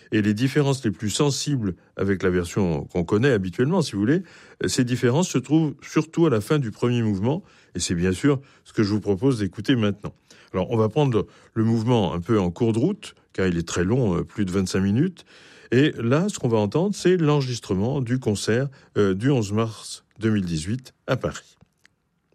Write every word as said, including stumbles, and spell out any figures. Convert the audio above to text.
Et les différences les plus sensibles avec la version qu'on connaît habituellement, si vous voulez, ces différences se trouvent surtout à la fin du premier mouvement. Et c'est bien sûr ce que je vous propose d'écouter maintenant. Alors, on va prendre le mouvement un peu en cours de route, car il est très long, plus de vingt-cinq minutes. Et là, ce qu'on va entendre, c'est l'enregistrement du concert euh, du onze mars deux mille dix-huit à Paris.